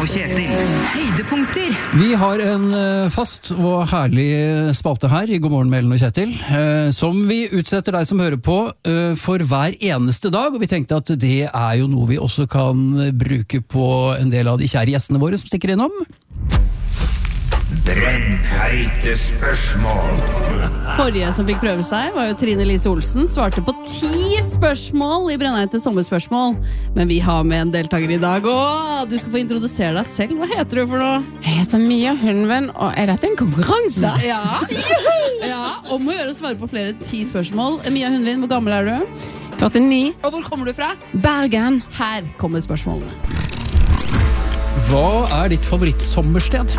Kjetil. Høydepunkter. Vi har en fast og herlig spalte her i God morgen med Ellen og Kjetil, som vi utsetter deg som hører på for hver eneste dag, og vi tenkte at det er jo noe vi også kan bruke på en del av de kjære gjestene våre som stikker innom. Brennheite spørsmål. Forrige som fikk prøve seg var jo Trine Lise Olsen. Svarte på 10 spørsmål i Brennheite sommerspørsmål. Men vi har med en deltaker i dag, og du skal få introdusere deg selv. Hva heter du for noe? Jeg heter Mia Hundven, og er dette en konkurranse? Ja, ja, om å gjøre å svare på flere 10 spørsmål. Mia Hundven, hvor gammel er du? 49. Og hvor kommer du fra? Bergen. Her kommer spørsmålene. Hva er ditt favorittsommersted?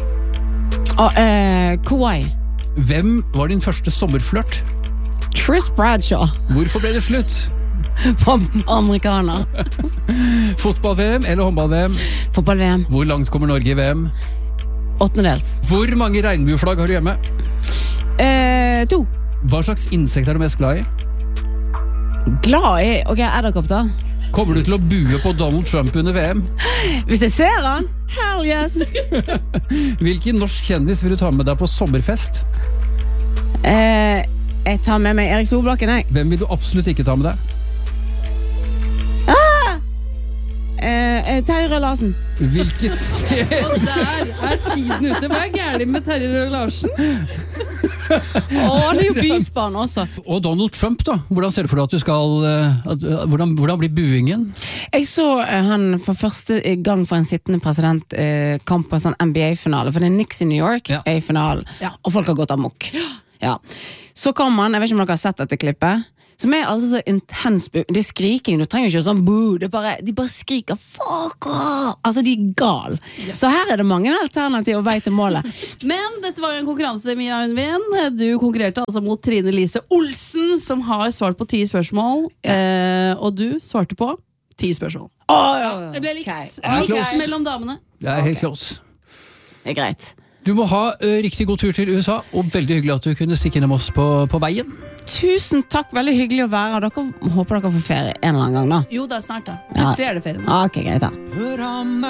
Kauai. Hvem var din første sommerflørt? Chris Bradshaw. Hvorfor ble det slutt? Amerikaner. Fotball-VM eller håndball-VM? Fotball-VM. Hvor langt kommer Norge i VM? 8. Hvor mange regnbueflagg har du hjemme? 2. Hva slags insekt er du mest glad i? Glad i, edderkopp da. Kommer du til å bue på Donald Trump under VM? Hvis jeg ser han, hell yes. Hvilken norsk kjendis vil du ta med deg på sommerfest? Jeg tar med meg Erik Solbakken, jeg. Hvem vil du absolutt ikke ta med deg? Terje Rød Larsen. Hvilket sted? Og der er tiden ute. Hva er gærlig med Terje Rød Larsen? Han er jo bysbarn også. Og Donald Trump da, hvordan ser du for deg at du skal, hvordan blir buingen? Jeg så han for første gang for en sittende president kamp på en sånn NBA-finale, for det er Knicks i New York Ja. i finalen, og folk har gått amok. Ja. Så kom han, jeg vet ikke om dere har sett dette klippet, som er altså så intens bu. Det er skriking, du trenger ikke sånn boo, de bare skriker fuck off, altså de er gal. Så her er det mange alternativer og vei til målet. Men dette var jo en konkurranse, Mia Hundven. Du konkurrerte altså mot Trine Lise Olsen, som har svart på 10 spørsmål, og du svarte på 10 spørsmål. Det ble likt, likt mellom damene. Det er helt close. Det er greit. Du må ha riktig god tur til USA, og veldig hyggelig at du kunne stikke innom oss på veien. Tusen takk, veldig hyggelig å være her. Dere håper dere får ferie en eller annen gang da. Jo, det er snart da. Plutselig er det ferie nå. Ok, greit da.